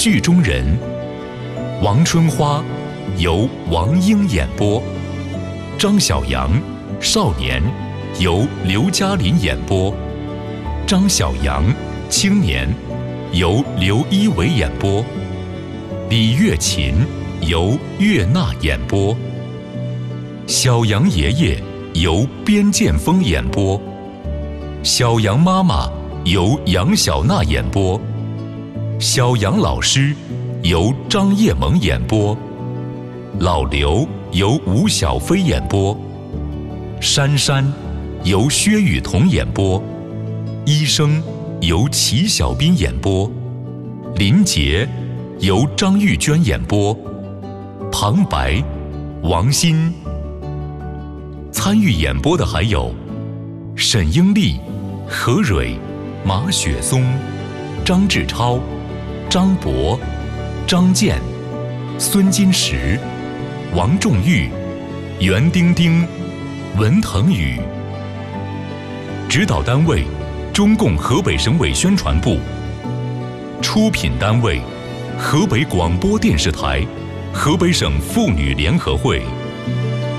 剧中人》，王春花由王英演播，张小阳少年由刘嘉林演播，张小阳青年由刘一伟演播，李月琴由岳娜演播，小杨爷爷由边剑锋演播，小杨妈妈由杨小娜演播，小杨老师由张叶萌演播，老刘由吴小飞演播，珊珊由薛雨桐演播，医生由齐小斌演播，林杰由张玉娟演播，旁白王鑫。参与演播的还有沈英丽、何蕊、马雪松、张志超、张博、张健、孙金石、王仲玉、袁丁丁、文腾宇。指导单位中共河北省委宣传部。出品单位河北广播电视台、河北省妇女联合会。